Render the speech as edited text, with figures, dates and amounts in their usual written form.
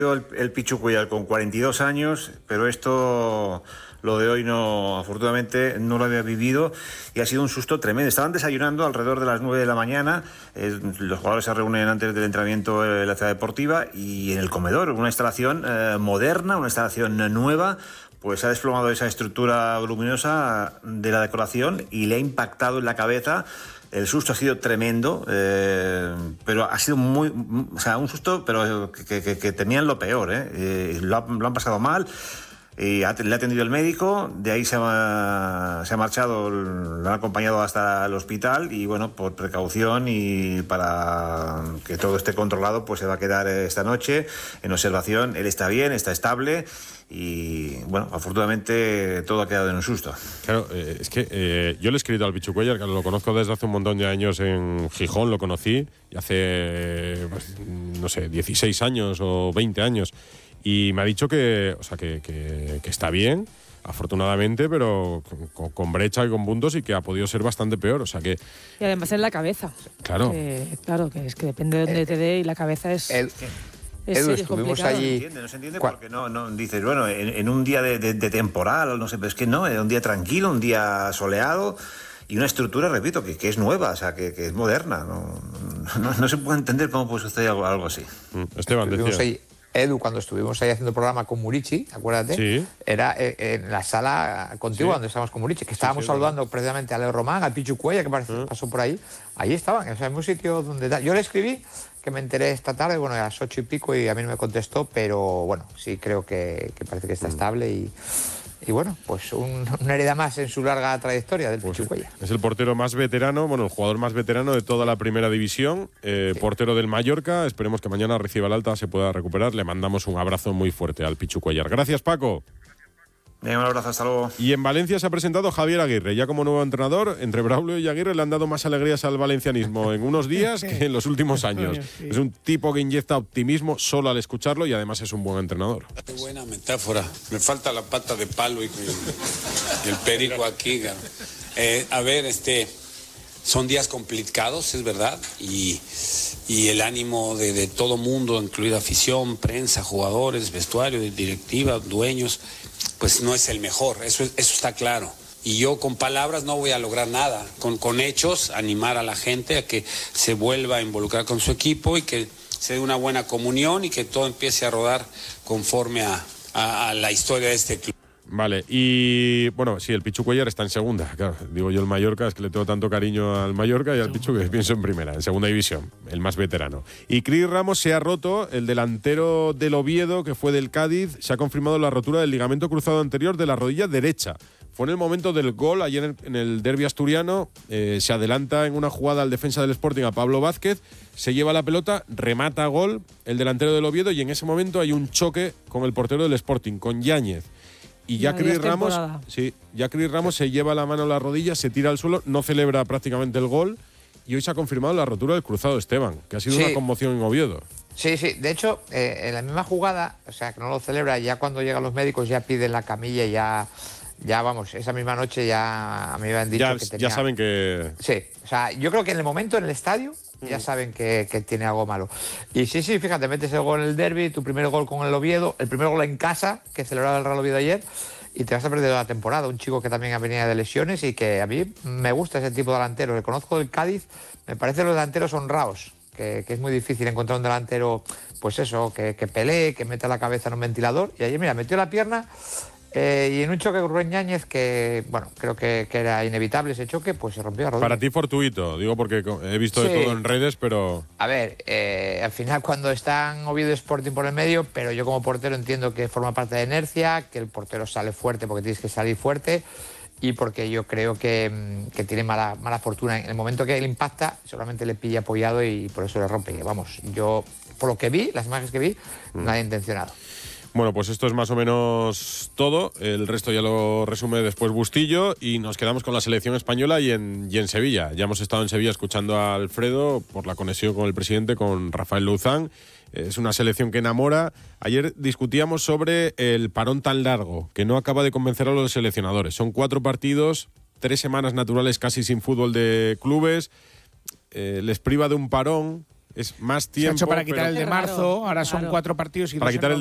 El Pichu Cuéllar con 42 años, pero lo de hoy no, afortunadamente, no lo había vivido y ha sido un susto tremendo. Estaban desayunando alrededor de las 9 de la mañana, los jugadores se reúnen antes del entrenamiento en la ciudad deportiva y en el comedor, una instalación moderna, una instalación nueva, pues ha desplomado esa estructura voluminosa de la decoración y le ha impactado en la cabeza. El susto ha sido tremendo, pero ha sido un susto, pero que tenían lo peor, lo han pasado mal. Le ha atendido el médico, de ahí se ha marchado, lo han acompañado hasta el hospital y bueno, por precaución y para que todo esté controlado, pues se va a quedar esta noche en observación. Él está bien, está estable y bueno, afortunadamente todo ha quedado en un susto. Claro, es que yo le he escrito al Pichu Cuéllar, que lo conozco desde hace un montón de años en Gijón, lo conocí, y hace, pues, no sé, 16 años o 20 años. Y me ha dicho que está bien, afortunadamente, pero con brecha y con puntos y que ha podido ser bastante peor. O sea que... Y además en la cabeza. Claro. Claro, que es que depende de dónde te dé y la cabeza es... Edu, estuvimos allí. No se entiende porque no dices, bueno, en un día de temporal, no sé, pero es que no, en un día tranquilo, un día soleado y una estructura, repito, que es nueva, o sea, que es moderna. No se puede entender cómo puede suceder algo así. Esteban, decía. Edu, cuando estuvimos ahí haciendo el programa con Murici, acuérdate, sí. Era en la sala contigua donde estábamos con Murici, que estábamos saludando precisamente a Leo Román, al Pichu Cuéllar, que pasó por ahí. Ahí estaban, o sea, en un sitio donde... Yo le escribí, que me enteré esta tarde, bueno, a las 8 y pico, y a mí no me contestó, pero bueno, sí creo que parece que está estable y bueno, pues una herida más en su larga trayectoria del Pichu Cuéllar. Es el portero más veterano, bueno, el jugador más veterano de toda la primera división, portero del Mallorca. Esperemos que mañana reciba el alta, se pueda recuperar. Le mandamos un abrazo muy fuerte al Pichu Cuéllar. Gracias, Paco. Un abrazo, hasta luego. Y en Valencia se ha presentado Javier Aguirre, ya como nuevo entrenador. Entre Braulio y Aguirre le han dado más alegrías al valencianismo en unos días que en los últimos años. Es un tipo que inyecta optimismo solo al escucharlo y además es un buen entrenador. Qué buena metáfora. Me falta la pata de palo y el perico aquí. A ver, son días complicados, es verdad, y el ánimo de todo mundo, incluida afición, prensa, jugadores, vestuario, directiva, dueños, pues no es el mejor, eso está claro. Y yo con palabras no voy a lograr nada, con hechos, animar a la gente a que se vuelva a involucrar con su equipo y que se dé una buena comunión y que todo empiece a rodar conforme a la historia de este club. Vale, y bueno, sí, el Pichu Cuéllar está en segunda, claro, digo yo el Mallorca, es que le tengo tanto cariño al Mallorca y al Pichu que pienso en primera, en segunda división, el más veterano. Y Cris Ramos se ha roto, el delantero del Oviedo, que fue del Cádiz, se ha confirmado la rotura del ligamento cruzado anterior de la rodilla derecha. Fue en el momento del gol, ayer en el derbi asturiano, se adelanta en una jugada al defensa del Sporting a Pablo Vázquez, se lleva la pelota, remata a gol el delantero del Oviedo y en ese momento hay un choque con el portero del Sporting, con Yáñez. Y ya Cris Ramos se lleva la mano a la rodilla, se tira al suelo, no celebra prácticamente el gol y hoy se ha confirmado la rotura del cruzado, Esteban, que ha sido una conmoción en Oviedo. Sí, de hecho, en la misma jugada, o sea, que no lo celebra, ya cuando llegan los médicos ya piden la camilla y ya vamos, esa misma noche ya me habían dicho que tenía... Ya saben que... Sí, o sea, yo creo que en el momento en el estadio ya saben que tiene algo malo. Y sí, fíjate, metes el gol en el derbi, tu primer gol con el Oviedo, el primer gol en casa, que celebraba el Real Oviedo ayer, y te vas a perder la temporada. Un chico que también venía de lesiones y que a mí me gusta ese tipo de delantero. Le conozco del Cádiz, me parece los delanteros honrados, que es muy difícil encontrar un delantero, pues eso, que pelee, que meta la cabeza en un ventilador. Y ayer, mira, metió la pierna... y en un choque con Rubén Yáñez, que bueno, creo que era inevitable ese choque, pues se rompió la rodilla. Para ti fortuito, digo porque he visto de todo en redes, pero... A ver, al final cuando están Oviedo Sporting por el medio, pero yo como portero entiendo que forma parte de inercia, que el portero sale fuerte porque tienes que salir fuerte y porque yo creo que tiene mala fortuna. En el momento que él impacta, seguramente le pilla apoyado y por eso le rompe. Vamos, yo, por lo que vi, las imágenes que vi, nada intencionado. Bueno, pues esto es más o menos todo. El resto ya lo resume después Bustillo y nos quedamos con la selección española y en Sevilla. Ya hemos estado en Sevilla escuchando a Alfredo por la conexión con el presidente, con Rafael Luzán. Es una selección que enamora. Ayer discutíamos sobre el parón tan largo que no acaba de convencer a los seleccionadores. Son 4 partidos, 3 semanas naturales casi sin fútbol de clubes. Les priva de un parón es más Se ha tiempo. hecho para quitar pero el de Claro, marzo, ahora son claro. 4 partidos y para 2 en quitar el